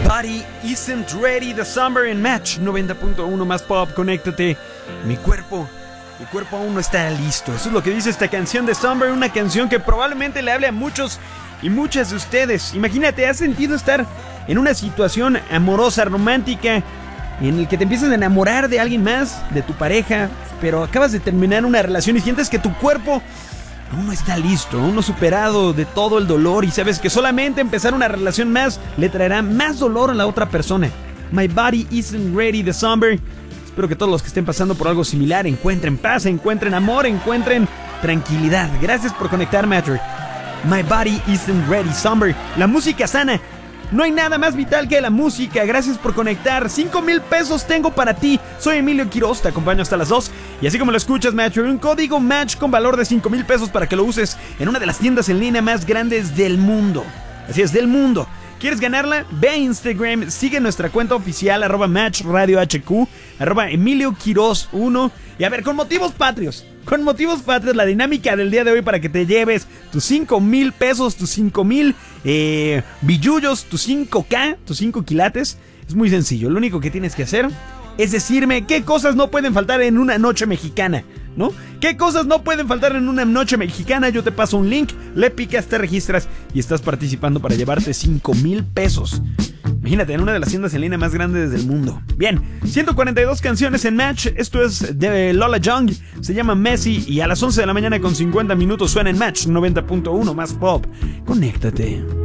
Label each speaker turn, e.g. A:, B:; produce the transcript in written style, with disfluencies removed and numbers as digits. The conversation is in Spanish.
A: Body Isn't Ready, The Summer en Match 90.1 más pop. Conéctate. Mi cuerpo aún no está listo. Eso es lo que dice esta canción de Summer, una canción que probablemente le hable a muchos y muchas de ustedes. Imagínate, ¿has sentido estar en una situación amorosa, romántica, en el que te empiezas a enamorar de alguien más, de tu pareja, pero acabas de terminar una relación y sientes que tu cuerpo aún no está listo, aún no superado de todo el dolor, y sabes que solamente empezar una relación más le traerá más dolor a la otra persona? My Body Isn't Ready, The Summer. Espero que todos los que estén pasando por algo similar encuentren paz, encuentren amor, encuentren tranquilidad. Gracias por conectarme a My Body Isn't Ready, Summer. La música sana. No hay nada más vital que la música. Gracias por conectar. 5,000 pesos tengo para ti. Soy Emilio Quiroz, te acompaño hasta las 2. Y así como lo escuchas, Match, un código Match con valor de 5,000 pesos para que lo uses en una de las tiendas en línea más grandes del mundo. Así es, del mundo. ¿Quieres ganarla? Ve a Instagram, sigue nuestra cuenta oficial, @MatchRadioHQ, @Emilio Quiroz 1. Y a ver, con motivos patrios, la dinámica del día de hoy para que te lleves tus 5,000 pesos, tus 5,000 billullos, tus 5K, tus 5 quilates, es muy sencillo. Lo único que tienes que hacer es decirme qué cosas no pueden faltar en una noche mexicana, ¿no? ¿Qué cosas no pueden faltar en una noche mexicana? Yo te paso un link, le picas, te registras y estás participando para llevarte 5,000 pesos. Imagínate, en una de las tiendas en línea más grandes del mundo. Bien, 142 canciones en Match. Esto es de Lola Young, se llama Messi, y a las 11 de la mañana con 50 minutos suena en Match 90.1 más pop. Conéctate.